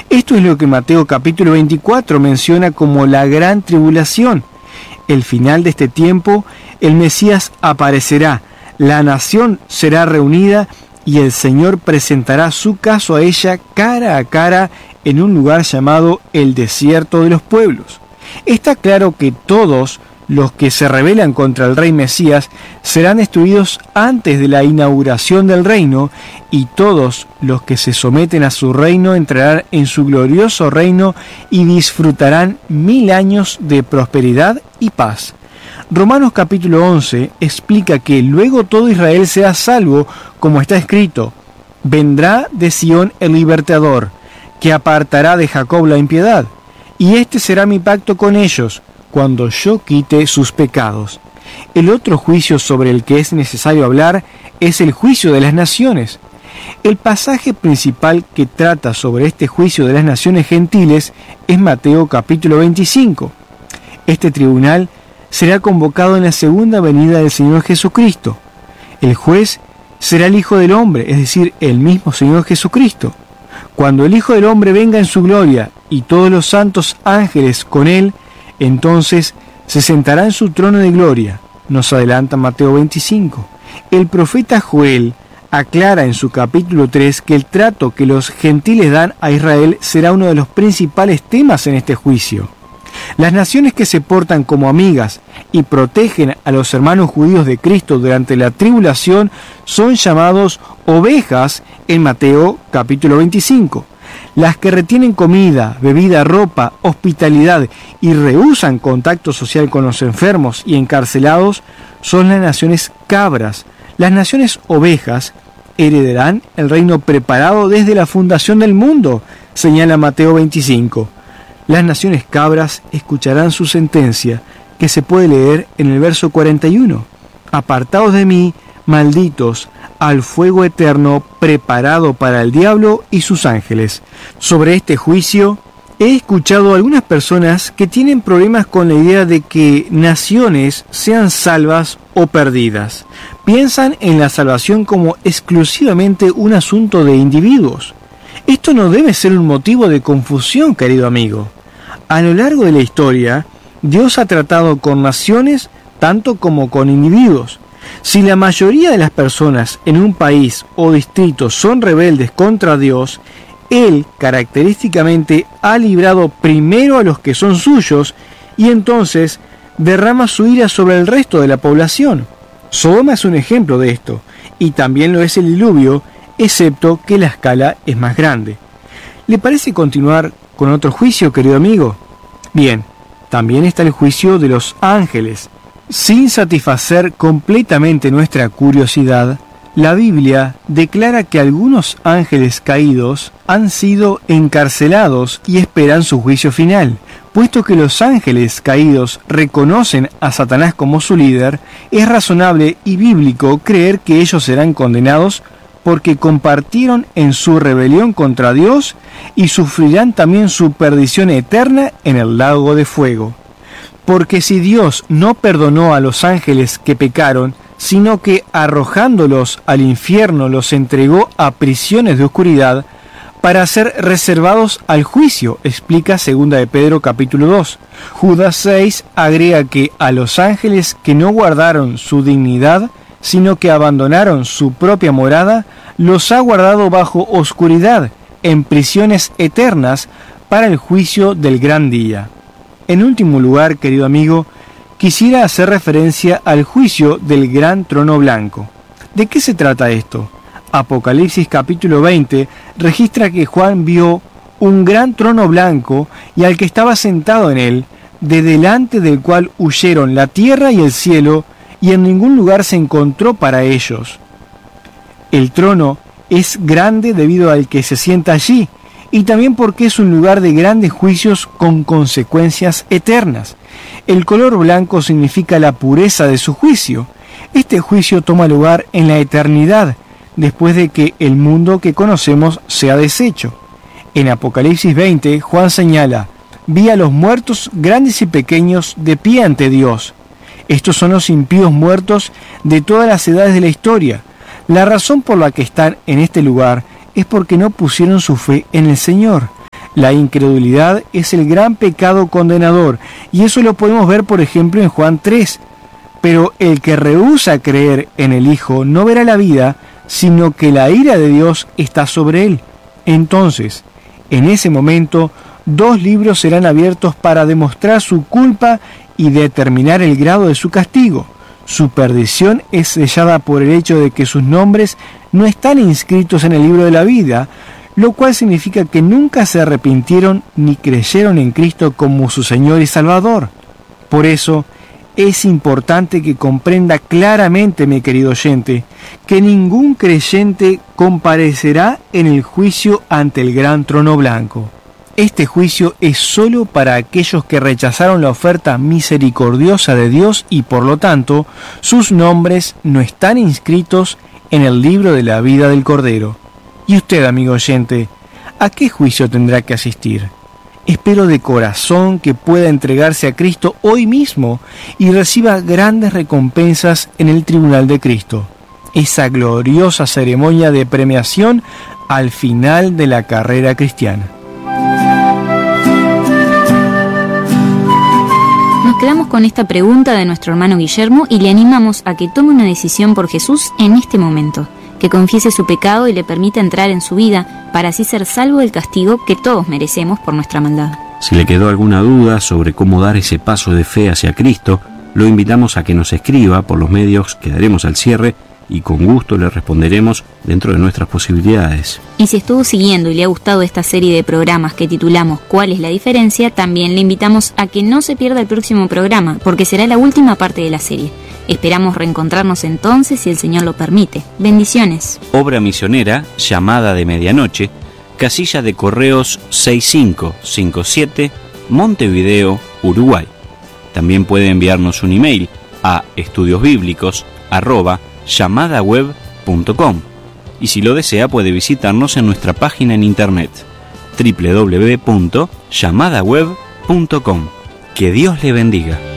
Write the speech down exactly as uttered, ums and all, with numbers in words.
Esto es lo que Mateo capítulo veinticuatro menciona como la gran tribulación. El final de este tiempo, el Mesías aparecerá, la nación será reunida y el Señor presentará su caso a ella cara a cara en un lugar llamado el desierto de los pueblos. Está claro que todos los que se rebelan contra el rey Mesías serán destruidos antes de la inauguración del reino, y todos los que se someten a su reino entrarán en su glorioso reino y disfrutarán mil años de prosperidad y paz. Romanos capítulo once explica que luego todo Israel será salvo, como está escrito: vendrá de Sión el libertador, que apartará de Jacob la impiedad, y este será mi pacto con ellos, cuando yo quite sus pecados. El otro juicio sobre el que es necesario hablar es el juicio de las naciones. El pasaje principal que trata sobre este juicio de las naciones gentiles es Mateo capítulo veinticinco. Este tribunal será convocado en la segunda venida del Señor Jesucristo. El juez será el Hijo del Hombre, es decir, el mismo Señor Jesucristo. Cuando el Hijo del Hombre venga en su gloria y todos los santos ángeles con él, entonces se sentará en su trono de gloria, nos adelanta Mateo veinticinco. El profeta Joel aclara en su capítulo tres que el trato que los gentiles dan a Israel será uno de los principales temas en este juicio. Las naciones que se portan como amigas y protegen a los hermanos judíos de Cristo durante la tribulación son llamados ovejas en Mateo capítulo veinticinco. Las que retienen comida, bebida, ropa, hospitalidad y rehúsan contacto social con los enfermos y encarcelados son las naciones cabras. Las naciones ovejas heredarán el reino preparado desde la fundación del mundo, señala Mateo veinticinco. Las naciones cabras escucharán su sentencia, que se puede leer en el verso cuarenta y uno. Apartaos de mí, malditos, al fuego eterno preparado para el diablo y sus ángeles. Sobre este juicio, he escuchado a algunas personas que tienen problemas con la idea de que naciones sean salvas o perdidas. Piensan en la salvación como exclusivamente un asunto de individuos. Esto no debe ser un motivo de confusión, querido amigo. A lo largo de la historia, Dios ha tratado con naciones tanto como con individuos. Si la mayoría de las personas en un país o distrito son rebeldes contra Dios, Él característicamente ha librado primero a los que son suyos y entonces derrama su ira sobre el resto de la población. Sodoma es un ejemplo de esto, y también lo es el diluvio, excepto que la escala es más grande. ¿Le parece continuar con otro juicio, querido amigo? Bien, también está el juicio de los ángeles. Sin satisfacer completamente nuestra curiosidad, la Biblia declara que algunos ángeles caídos han sido encarcelados y esperan su juicio final. Puesto que los ángeles caídos reconocen a Satanás como su líder, es razonable y bíblico creer que ellos serán condenados porque compartieron en su rebelión contra Dios y sufrirán también su perdición eterna en el lago de fuego. Porque si Dios no perdonó a los ángeles que pecaron, sino que arrojándolos al infierno los entregó a prisiones de oscuridad para ser reservados al juicio, explica segunda de Pedro capítulo dos. Judas seis agrega que a los ángeles que no guardaron su dignidad, sino que abandonaron su propia morada, los ha guardado bajo oscuridad, en prisiones eternas, para el juicio del gran día. En último lugar, querido amigo, quisiera hacer referencia al juicio del gran trono blanco. ¿De qué se trata esto? Apocalipsis capítulo veinte registra que Juan vio un gran trono blanco y al que estaba sentado en él, de delante del cual huyeron la tierra y el cielo, y en ningún lugar se encontró para ellos. El trono es grande debido al que se sienta allí, y también porque es un lugar de grandes juicios con consecuencias eternas. El color blanco significa la pureza de su juicio. Este juicio toma lugar en la eternidad, después de que el mundo que conocemos sea deshecho. En Apocalipsis veinte, Juan señala: vi a los muertos grandes y pequeños de pie ante Dios. Estos son los impíos muertos de todas las edades de la historia. La razón por la que están en este lugar es porque no pusieron su fe en el Señor. La incredulidad es el gran pecado condenador, y eso lo podemos ver, por ejemplo, en Juan tres. Pero el que rehúsa creer en el Hijo no verá la vida, sino que la ira de Dios está sobre él. Entonces, en ese momento, dos libros serán abiertos para demostrar su culpa y determinar el grado de su castigo. Su perdición es sellada por el hecho de que sus nombres no están inscritos en el libro de la vida, lo cual significa que nunca se arrepintieron ni creyeron en Cristo como su Señor y Salvador. Por eso, es importante que comprenda claramente, mi querido oyente, que ningún creyente comparecerá en el juicio ante el gran trono blanco. Este juicio es solo para aquellos que rechazaron la oferta misericordiosa de Dios y por lo tanto sus nombres no están inscritos en el libro de la vida del Cordero. Y usted, amigo oyente, ¿a qué juicio tendrá que asistir? Espero de corazón que pueda entregarse a Cristo hoy mismo y reciba grandes recompensas en el tribunal de Cristo, esa gloriosa ceremonia de premiación al final de la carrera cristiana. Nos quedamos con esta pregunta de nuestro hermano Guillermo y le animamos a que tome una decisión por Jesús en este momento, que confiese su pecado y le permita entrar en su vida para así ser salvo del castigo que todos merecemos por nuestra maldad. Si le quedó alguna duda sobre cómo dar ese paso de fe hacia Cristo, lo invitamos a que nos escriba por los medios que daremos al cierre y con gusto le responderemos dentro de nuestras posibilidades. Y si estuvo siguiendo y le ha gustado esta serie de programas que titulamos ¿Cuál es la diferencia?, también le invitamos a que no se pierda el próximo programa, porque será la última parte de la serie. Esperamos reencontrarnos entonces si el Señor lo permite. Bendiciones. Obra misionera, Llamada de Medianoche, casilla de correos seis cinco cinco siete, Montevideo, Uruguay. También puede enviarnos un email a estudiosbíblicos arroba llamadaweb punto com y si lo desea puede visitarnos en nuestra página en internet doble u doble u doble u punto llamadaweb punto com. Que Dios le bendiga.